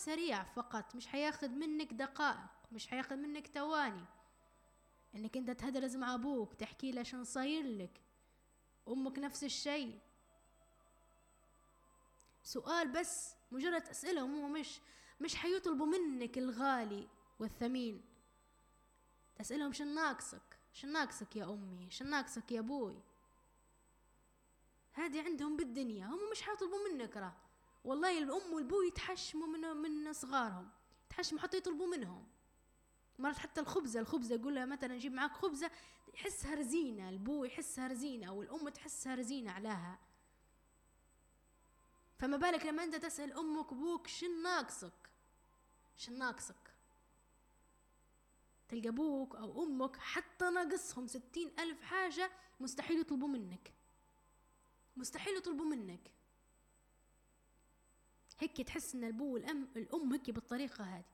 سريع فقط، مش حياخد منك دقائق، مش حياخد منك ثواني انك انت تهدرز مع ابوك، تحكي له شن صاير لك. امك نفس الشيء، سؤال بس، مجرد اسئلهم، هو مش حيطلبوا منك الغالي والثمين. تسألهم شن ناقصك، شن ناقصك يا امي، شن ناقصك يا ابوي. هذه عندهم بالدنيا، هم مش حيطلبوا منك راه. والله الام والبو يتحشموا من صغارهم، يتحشموا حتى يطلبوا منهم. مرات حتى الخبزة يقول لها مثلا جيب معاك خبزة، يحسها رزينة، البو يحسها رزينة والام تحسها رزينة عليها. فما بالك لما انت تسأل امك وابوك شن ناقصك، شن ناقصك. تلقى ابوك او امك حتى ناقصهم 60,000 حاجة مستحيل يطلبوا منك، مستحيل يطلبوا منك. هيك تحس ان الابو والام هيك بالطريقة هذه.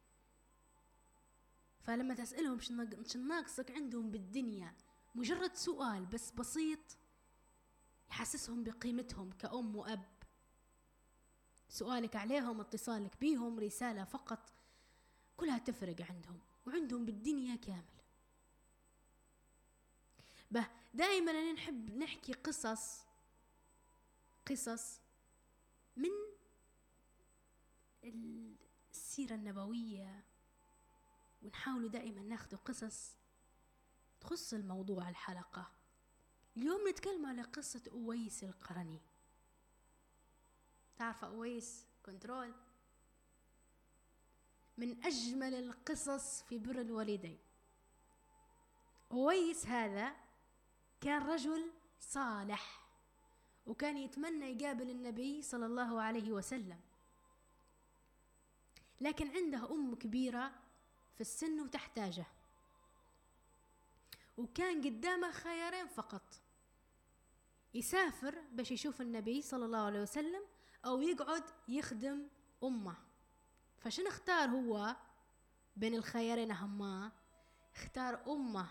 فلما تسألهم شن ناقصك عندهم بالدنيا، مجرد سؤال بس بسيط يحسسهم بقيمتهم كأم وأب. سؤالك عليهم، اتصالك بيهم، رسالة فقط، كلها تفرق عندهم، وعندهم بالدنيا كامل. دائما أنا نحب نحكي قصص من السيرة النبوية، ونحاول دائما ناخذ قصص تخص الموضوع الحلقة. اليوم نتكلم على قصة أويس القرني. تعرف أويس كنترول؟ من أجمل القصص في بر الوالدين. أويس هذا كان رجل صالح، وكان يتمنى يقابل النبي صلى الله عليه وسلم، لكن عنده أم كبيرة في السن وتحتاجه، وكان قدامه خيارين فقط: يسافر باش يشوف النبي صلى الله عليه وسلم، أو يقعد يخدم أمه. فشن اختار هو بين الخيارين؟ هما اختار أمه.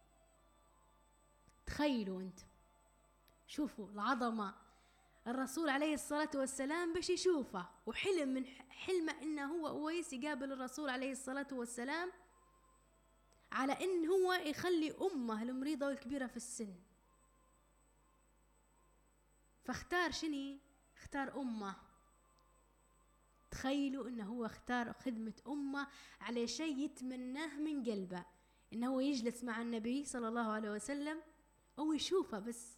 تخيلوا انت، شوفوا العظمة. الرسول عليه الصلاة والسلام باش يشوفه، وحلم من حلمه انه هو أويس يقابل الرسول عليه الصلاة والسلام، على ان هو يخلي أمه المريضة والكبيرة في السن. فاختار شني؟ اختار أمه. تخيلوا انه هو اختار خدمة أمه على شيء يتمناه من قلبه، انه هو يجلس مع النبي صلى الله عليه وسلم أو يشوفه بس.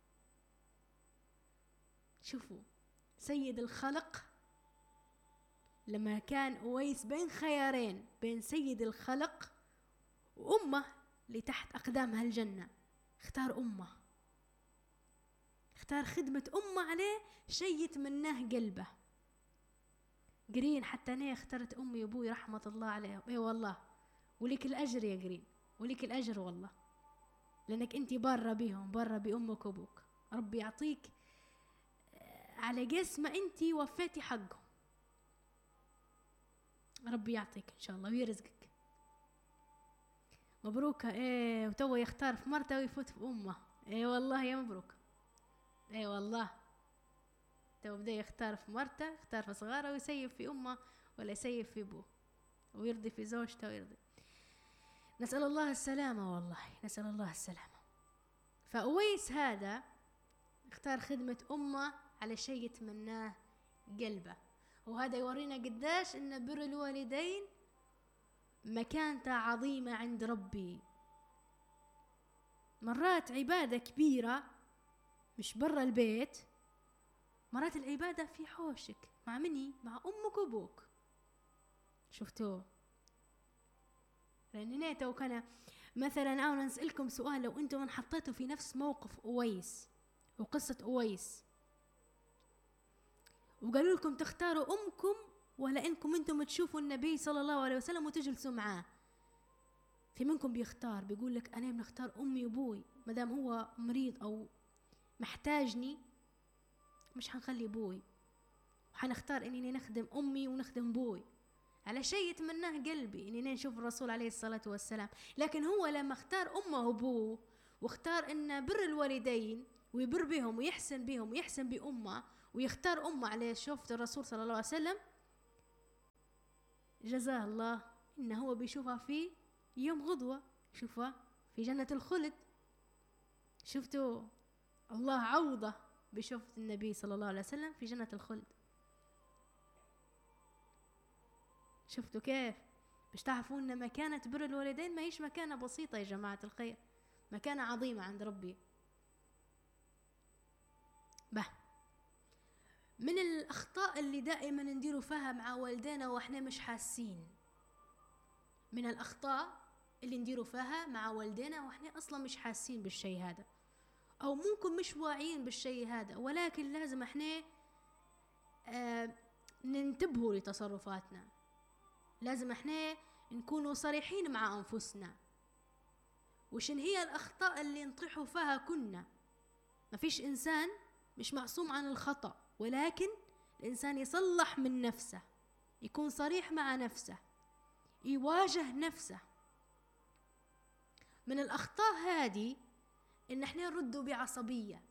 شوفوا سيد الخلق لما كان أويس بين خيارين، بين سيد الخلق وأمه اللي تحت أقدامها الجنة، اختار أمه، اختار خدمة أمه عليه شيء يتمناه قلبه. قرين حتى أنا اخترت أمي وأبوي رحمة الله عليهم. اي والله، ولك الأجر يا قرين، ولك الأجر والله، لأنك أنت بارة بيهم، بارة بأمك وأبوك. ربي يعطيك على قس ما أنت وفيتي حقهم، ربي يعطيك إن شاء الله ويرزقك. مبروك. ايه، وتو يختار في مرته ويفوت في أمه. ايه والله يا مبروك. ايه والله، تو بدأ يختار في مرته، يختار في صغاره، ويسيب في أمه ولا يسيب في أبوه، ويرضي في زوجته ويرضي. نسأل الله السلامة، والله نسأل الله السلامة. فأويس هذا اختار خدمة أمه على شيء يتمناه قلبه. وهذا يورينا قداش إن بر الوالدين مكانته عظيمة عند ربي. مرات عبادة كبيرة مش برا البيت، مرات العبادة في حوشك مع مني؟ مع أمك وأبوك. شفتوه؟ لأن نيته كان مثلا أنا نسألكم سؤال: لو أنتم انحطيتوا في نفس موقف أويس وقصة أويس، وقالوا لكم تختاروا أمكم ولا إنكم أنتم تشوفوا النبي صلى الله عليه وسلم وتجلسوا معاه، في منكم بيختار؟ بيقول لك أنا بنختار أمي وأبوي، مدام هو مريض أو محتاجني مش هنخلي أبوي، وحنختار إني نخدم أمي ونخدم أبوي على شيء يتمناه قلبي، إني نشوف الرسول عليه الصلاة والسلام. لكن هو لما اختار أمه وأبوه، واختار إن بر الوالدين ويبر بهم ويحسن بهم ويحسن بأمه، ويختار أمه على شوفة الرسول صلى الله عليه وسلم، جزاه الله إنه هو بيشوفها في يوم غدوة، يشوفها في جنة الخلد. شفتوا الله عوضه بشوفة النبي صلى الله عليه وسلم في جنة الخلد. شفتوا كيف؟ باش تعرفوا ان مكانة بر الوالدين ما هيش مكانة بسيطة يا جماعة الخير، مكانة عظيمة عند ربي. من الأخطاء اللي دائما نديروا فيها مع والدينا وإحنا مش حاسين، من الأخطاء اللي نديروا فيها مع والدينا وإحنا أصلا مش حاسين بالشيء هذا، أو ممكن مش واعيين بالشيء هذا، ولكن لازم إحنا ننتبهوا لتصرفاتنا. لازم إحنا نكونوا صريحين مع أنفسنا وشن هي الأخطاء اللي نطيحوا فيها كنا. ما فيش إنسان مش معصوم عن الخطأ، ولكن الإنسان يصلح من نفسه، يكون صريح مع نفسه، يواجه نفسه. من الأخطاء هذه إن احنا نردوا بعصبية،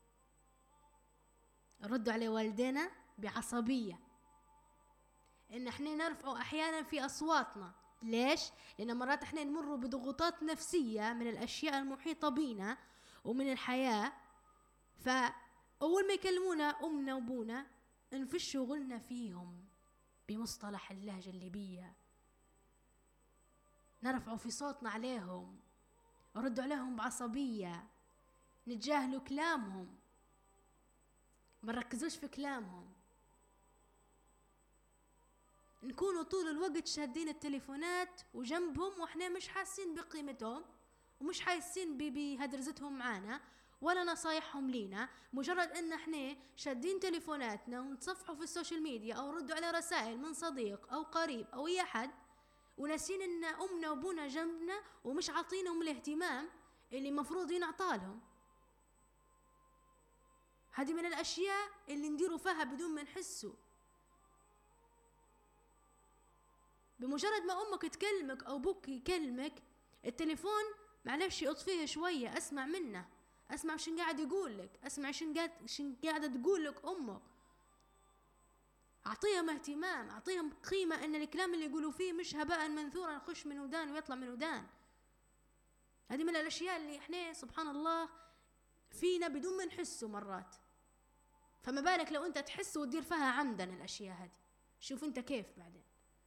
نردوا على والدينا بعصبية، إن احنا نرفعوا أحيانا في أصواتنا. ليش؟ لأن مرات احنا نمر بضغوطات نفسية من الأشياء المحيطة بينا ومن الحياة، فأول ما يكلمونا أمنا وبونا نفش شغلنا فيهم بمصطلح اللهجة الليبية، نرفعوا في صوتنا عليهم، نردوا عليهم بعصبية، نتجاهلوا كلامهم، ما نركزوش في كلامهم، نكونوا طول الوقت شادين التليفونات وجنبهم واحنا مش حاسين بقيمتهم ومش حاسين بهدرزتهم معانا ولا نصايحهم لينا. مجرد ان احنا شادين تليفوناتنا ونتصفحوا في السوشيال ميديا او ردوا على رسائل من صديق او قريب او اي احد، وناسين ان امنا وابونا جنبنا ومش عاطينهم الاهتمام اللي مفروض ينعطالهم. هذه من الاشياء اللي نديروا فيها بدون ما نحسوا. بمجرد ما امك تكلمك او ابوك يكلمك، التليفون معلش اطفيه شويه، اسمع منه، اسمع شن قاعد يقول لك، اسمع شن قاعده تقول لك امك. اعطيهم اهتمام، اعطيهم قيمه، ان الكلام اللي يقولوا فيه مش هباء منثورا يخش من ودان ويطلع من ودان. هذه من الاشياء اللي احنا سبحان الله فينا بدون ما نحسه مرات، فما بالك لو انت تحس وتدير فيها عمدا الاشياء هذه. شوف انت كيف بعدين.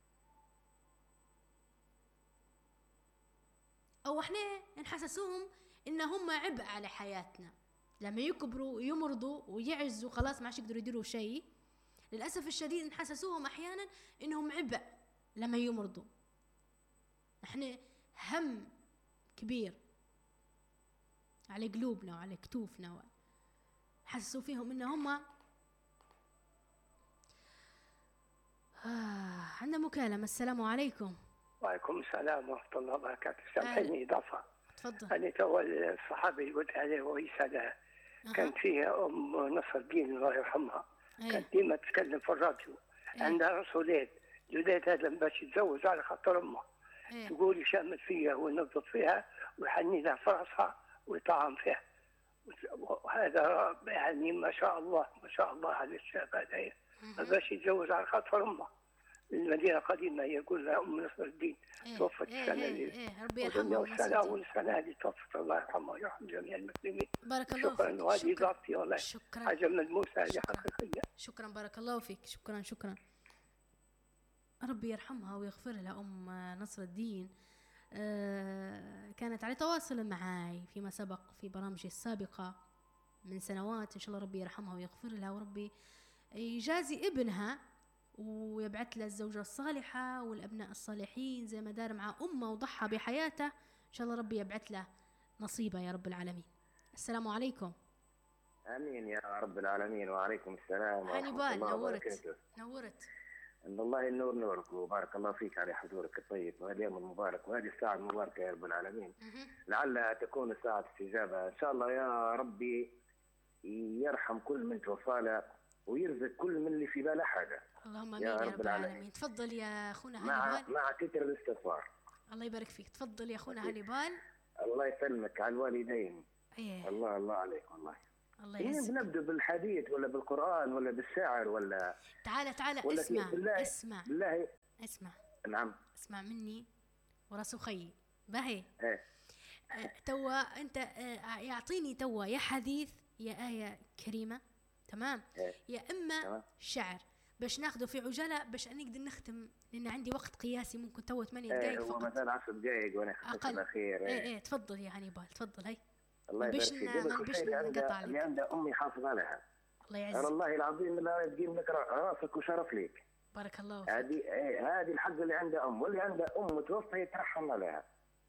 او احنا نحسسوهم ان هم عبء على حياتنا، لما يكبروا يمرضوا ويعزوا خلاص ما عادش يقدروا يديروا شيء، للاسف الشديد نحسسوهم احيانا انهم عبء لما يمرضوا. احنا هم كبير على قلوبنا وعلى كتوفنا، حسسوا فيهم ان هم عندنا مكالمة. السلام عليكم. وعليكم السلام ورحمة الله وبركاته. سامحيني إضافة. تفضل. أنا تو الصحابي اللي قلت عليه ورسالة كانت فيها أم نصر الدين الله يرحمها. كانت ديما تتكلم في الراديو. عندها رسولين، الولاد هذا باش يتزوج على خاطر أمه. تقول يشمت فيها وينظف فيها ويحني لها في راسها ويطعم فيها. وهذا يعني ما شاء الله ما شاء الله على الشاب هذا باش يتزوج على خاطر أمه. المدينة القديمة يقول لها أم نصر الدين توفت السنة اللي ربي يرحمها. والسنة اللي توفت الله يرحمها ويرحم جميع المسلمين. بارك الله فيك. شكرا. وهذه إضافتي والله حاجة ملموسة هذه حقيقية. شكرا بارك الله فيك. شكرا. ربي يرحمها ويغفر لها أم نصر الدين. كانت على تواصل معي فيما سبق في برامجي السابقة من سنوات. إن شاء الله ربي يرحمها ويغفر لها، وربي يجازي ابنها ويبعث له الزوجة الصالحة والأبناء الصالحين زي ما دار مع أمه وضحى بحياته. إن شاء الله ربي يبعث له نصيبه يا رب العالمين. السلام عليكم. آمين يا رب العالمين. وعليكم السلام ورحمة الله وبركاته. نورت. إن الله ينور نورك وبارك الله فيك على حضورك الطيب وهذا اليوم المبارك وهذه الساعة المباركة يا رب العالمين. لعلها تكون ساعة استجابة إن شاء الله. يا ربي يرحم كل من توفى له ويرزق كل من اللي في باله حاجة. اللهم امين يا رب العالمين. تفضل يا اخونا هانيبال. مع كثر الاستغفار. الله يبارك فيك. تفضل يا اخونا هانيبال. الله يسلمك على الوالدين. الله عليك والله. الله يعزك. بنبدا بالحديث ولا بالقران ولا بالشعر ولا تعال ولا اسمع بالله. اسمع بالله اسمع. نعم. اسمع مني وراس خيي باهي. ايه توا انت يعطيني توا يا حديث يا آية كريمة، تمام؟ إيه. يا اما تمام. شعر باش ناخذه في عجالة باش نقدر نختم، لان عندي وقت قياسي ممكن توا 8 دقائق فقط. هو مثلا 10 دقائق وانا في الاخير. ايه تفضل يا هانيبال تفضل. هاي الله يبارك فيك. باش نقطع اللي عندها امي حافظه لها. الله يعزك. والله العظيم لا تقيم لك راسك وشرف ليك. بارك الله فيك. هذه الحق اللي عندها واللي عندها متوفى يترحم عليها.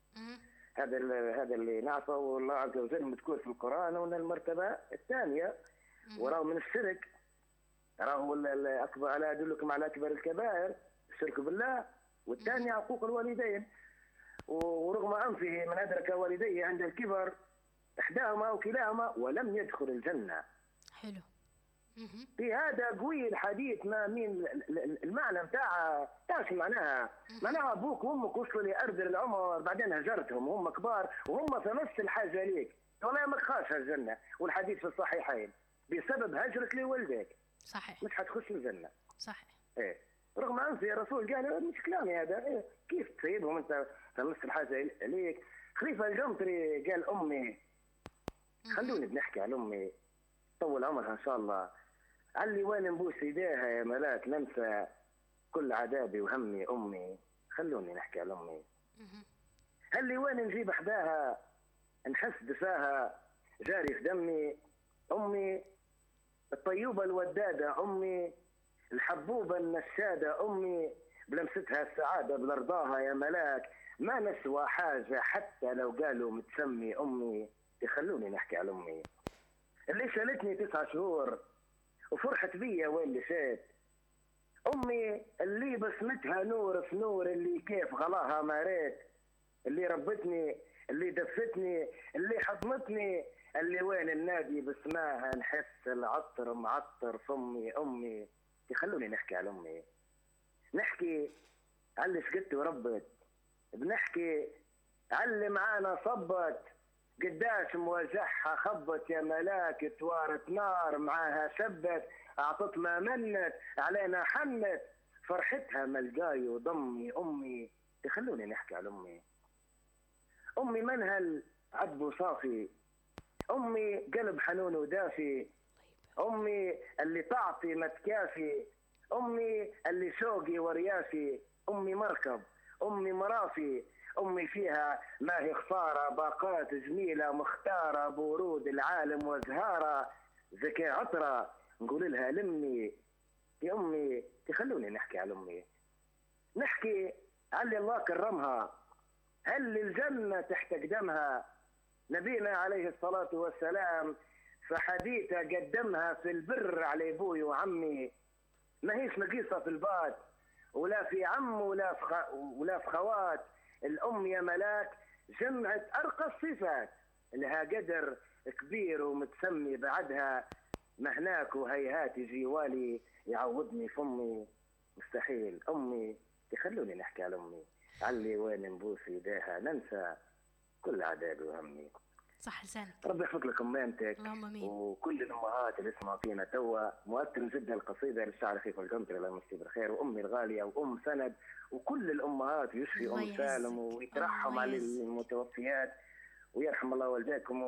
هذا اللي نعرفه، والله عز وجل مذكور في القران وان المرتبه الثانيه وراه من الشرك. راهو الاكبر، الا ادلكم على اكبر الكبائر الشرك بالله، والثاني عقوق الوالدين. ورغم انفه من ادرك والديه عند الكبر احداهما او كلاهما ولم يدخل الجنه. حلو. في هذا قوي الحديث. ما مين المعنى بتاع تعرف معناها ابوك وامك وصلوا لارض العمر بعدين هجرتهم وهم كبار وهم في نفس الحاجه ليك، والله ما تخاش الجنه. والحديث في الصحيحين بسبب هجرك لوالديك صحيح مش حتخش الجنه. صحيح. ايه رغم انف يا رسول قال مش كلامي هذا. إيه كيف تسيبهم انت في نفس الحاجه ليك. خليفه الجمطري قال امي، خلوني بنحكي على امي طول عمرها ان شاء الله. علي وين نبوس ايديها يا ملاك ننسى كل عذابي وهمي امي. خلوني نحكي على امي. هل وين نجيب احداها نحس دفاها جاري في دمي. امي الطيوبه الوداده، امي الحبوبه النشاده، امي بلمستها السعاده بلرضاها يا ملاك. ما نسوى حاجه حتى لو قالوا متسمي امي. يخلوني نحكي على امي اللي شالتني 9 شهور وفرحت بيا وين مشيت. امي اللي بسمتها نور في نور، اللي كيف غلاها ما ريت، اللي ربتني، اللي دفتني، اللي حضنتني، اللي وين النادي بسماها نحس العطر معطر فمي. امي يخلوني نحكي على امي. نحكي على شقدت وربت، بنحكي على معانا صبت، قداش مواجهها خبت يا ملاك توارت نار معاها شبت، اعطت ما منت علينا حنت، فرحتها ملقاي وضمي. امي يخلوني نحكي على امي. امي منهل عذب صافي، امي قلب حنون ودافي، امي اللي تعطي ما تكافي، امي اللي شوقي وريافي، امي مركب، امي مرافي، امي فيها ما هي خساره باقات جميله مختاره بورود العالم وزهاره زكي عطره. نقول لها لمي يا امي. تخلوني نحكي على امي. نحكي على الله كرمها، هل الجنه تحت قدمها. نبينا عليه الصلاه والسلام فحديثه قدمها في البر على ابوي وعمي. ما هيش نقيصه في البات ولا في عم ولا في خوات. الام يا ملاك جمعت ارقى الصفات، لها قدر كبير ومتسمي بعدها. ما هناك وهيهات يجي والي يعوضني فمي. مستحيل امي. يخلوني نحكي على امي. علي وين نبوس يديها ننسى كل عذابي وهمي. صح لسانك. ربي يحفظ لك امانتك. اللهم امين. وكل الامهات اللي اسمعوا فينا توا. مؤثر جدا القصيده للشاعر خليفه الجمطري الله يمسيه بالخير، وامي الغاليه وام سند وكل الامهات، ويشفي ام سالم ويترحم على المتوفيات ويرحم الله والديكم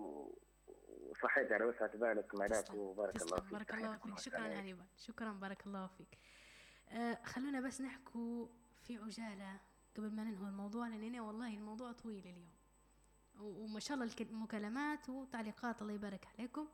وصحيت على وسعة بالك ملاك. وبارك الله فيك. بارك الله فيك. شكرا هانيبال. شكرا بارك الله فيك. خلونا بس نحكوا في عجاله قبل ما ننهي الموضوع، لان والله الموضوع طويل اليوم وما شاء الله المكالمات وتعليقات الله يبارك عليكم.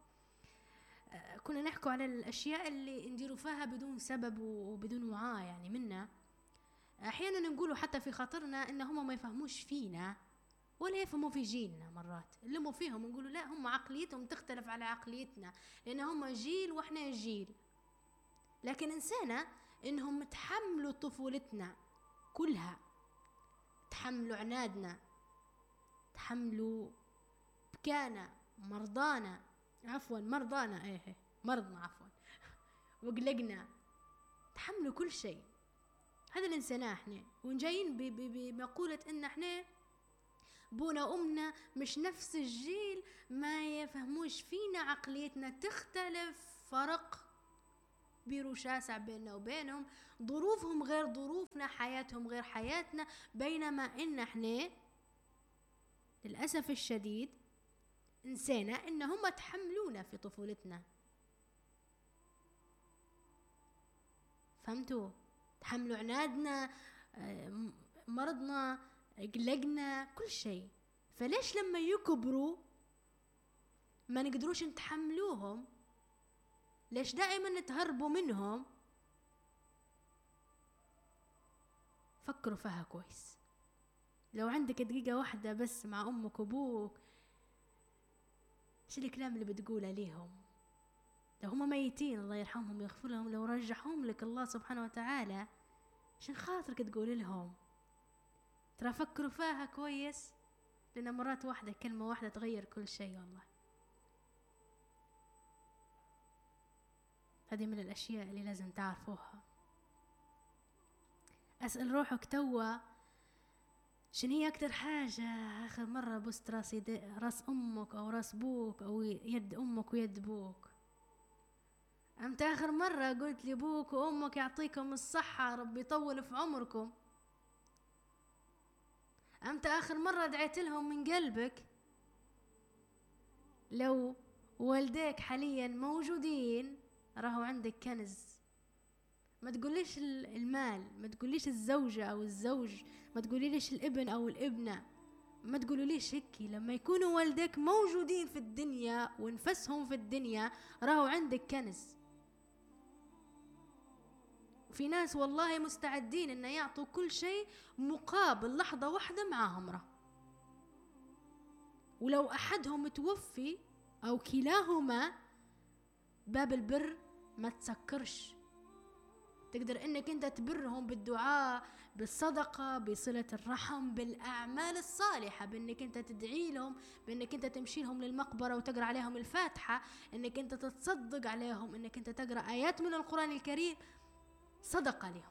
كنا نحكوا على الأشياء اللي نديروا فيها بدون سبب وبدون وعاء يعني منا. أحيانا نقولوا حتى في خاطرنا إن هم ما يفهموش فينا ولا يفهموا في جيلنا. مرات اللي فيهم نقولوا لا هم عقليتهم تختلف على عقليتنا لأن هم جيل وإحنا جيل، لكن إنسانا إنهم تحملوا طفولتنا كلها، تحملوا عنادنا، تحملوا بكانا مرضانا مرضنا عفوا وقلقنا، تحملوا كل شيء. هذا الانسان احنا ونجايين بمقولة ان احنا بونا وامنا مش نفس الجيل، ما يفهموش فينا، عقليتنا تختلف فرق كبير وشاسع بيننا وبينهم، ظروفهم غير ظروفنا، حياتهم غير حياتنا، بينما إن احنا للأسف الشديد نسينا إن هم تحملونا في طفولتنا. فهمتوا؟ تحملوا عنادنا، مرضنا، قلقنا، كل شيء. فليش لما يكبروا ما نقدروش نتحملوهم؟ ليش دائما نتهربوا منهم؟ فكروا فيها كويس. لو عندك دقيقة واحدة بس مع أمك وأبوك، ايش الكلام اللي بتقوله ليهم؟ لو هم ميتين الله يرحمهم ويغفر لهم، لو رجعهم لك الله سبحانه وتعالى، عشان خاطرك تقول لهم؟ ترى فكروا فيها كويس، لأن مرات واحدة كلمة واحدة تغير كل شيء والله. هذه من الأشياء اللي لازم تعرفوها. أسأل روحك توا، شنو هي أكتر حاجة آخر مرة بست راس أمك أو راس بوك أو يد أمك ويد بوك؟ أمتى آخر مرة قلت لبوك وأمك يعطيكم الصحة، ربي يطول في عمركم؟ أمتى آخر مرة دعيت لهم من قلبك؟ لو والديك حاليا موجودين راهو عندك كنز. ما تقوليش المال، ما تقوليش الزوجة أو الزوج، ما تقوليش الابن أو الابنة، ما تقولوليش هيك. لما يكونوا والديك موجودين في الدنيا ونفسهم في الدنيا راهو عندك كنز. وفي ناس والله مستعدين إن يعطوا كل شيء مقابل لحظة واحدة معاهم راه. ولو أحدهم توفي أو كلاهما، باب البر ما تسكرش. تقدر انك انت تبرهم بالدعاء، بالصدقة، بصلة الرحم، بالاعمال الصالحة، بانك انت تدعي لهم، بانك انت تمشي لهم للمقبرة وتقرأ عليهم الفاتحة، انك انت تتصدق عليهم، انك انت تقرأ ايات من القرآن الكريم، صدقة لهم.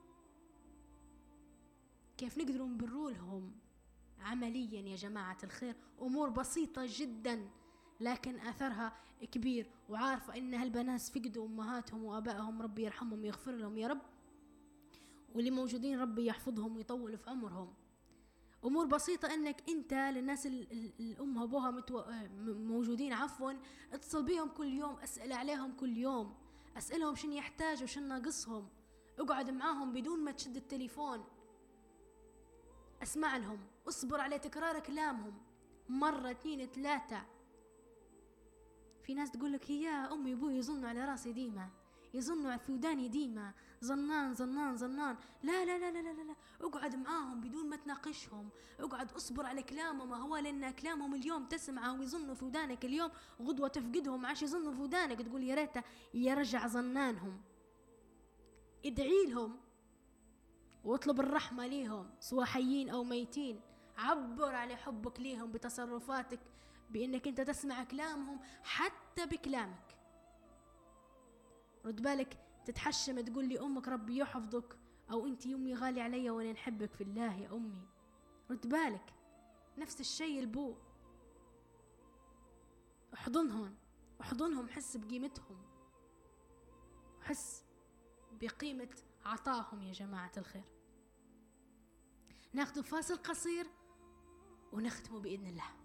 كيف نقدروا نبرولهم عمليا يا جماعة الخير؟ امور بسيطة جدا لكن اثرها كبير. وعارفة ان هالبنات فقدوا امهاتهم وابائهم، ربي يرحمهم ويغفر لهم يا رب، واللي موجودين ربي يحفظهم ويطول في عمرهم. امور بسيطة انك انت للناس الام وابوها موجودين عفوا، اتصل بيهم كل يوم، اسأل عليهم كل يوم، اسألهم شن يحتاجوا شن ناقصهم، اقعد معاهم بدون ما تشد التليفون، اسمع لهم، اصبر على تكرار كلامهم مرة 2 3. في ناس تقولك يا أمي وأبوي يظنوا على راسي ديما، يظنوا في وداني ديما، ظنان ظنان ظنان. لا لا لا لا لا لا، اقعد معاهم بدون ما تناقشهم، اقعد اصبر على كلامهم. هو لأن كلامهم اليوم تسمعه ويظنوا في ودانك اليوم، غدوة تفقدهم عاش يظنوا في ودانك، تقول يا ريت يرجع ظنانهم. ادعي لهم واطلب الرحمة ليهم سواء حيين أو ميتين. عبر على حبك ليهم بتصرفاتك، بأنك أنت تسمع كلامهم حتى بكلامك. رد بالك تتحشم تقول لي أمك ربي يحفظك، أو أنت أمي غالي علي وأنا نحبك في الله يا أمي. رد بالك نفس الشيء البو، احضنهم، حس بقيمتهم، حس بقيمة عطاهم يا جماعة الخير. ناخذ فاصل قصير ونختم بإذن الله.